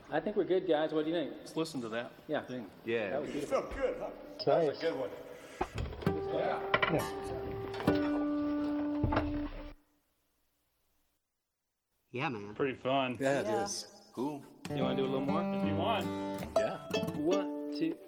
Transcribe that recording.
I think we're good, guys. What do you think? Let's listen to that. Yeah. Thing. Yeah. That was It beautiful. felt good, huh? Nice. That's a good one. Yeah, man. Pretty fun. Yeah, it is. Cool. You want to do a little more? If you want. Yeah. 1, 2.